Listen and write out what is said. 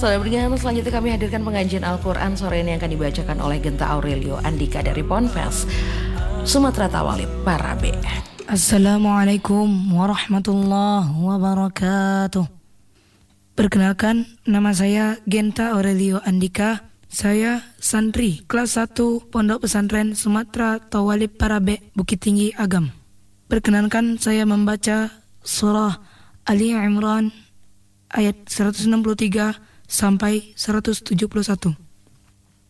Saudara pendengar, selanjutnya kami hadirkan pengajian Al-Quran sore ini yang akan dibacakan oleh Genta Aurelio Andika dari Ponpes, Sumatera Tawalib, Parabe. Assalamualaikum warahmatullahi wabarakatuh. Perkenalkan, nama saya Genta Aurelio Andika. Saya santri kelas 1 Pondok Pesantren Sumatera Tawalib Parabe, Bukit Tinggi Agam. Perkenankan saya membaca surah Ali Imran ayat 163 sampai 171.